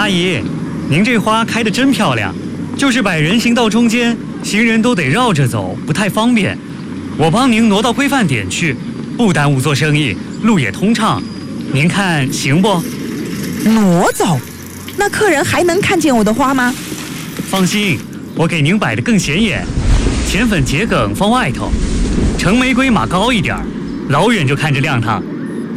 阿姨，您这花开得真漂亮，就是摆人行道中间，行人都得绕着走，不太方便。我帮您挪到规范点去，不耽误做生意，路也通畅。您看行不？ 挪走？那客人还能看见我的花吗？ 放心，我给您摆得更显眼，浅粉桔梗放外头，橙玫瑰码高一点，老远就看着亮堂。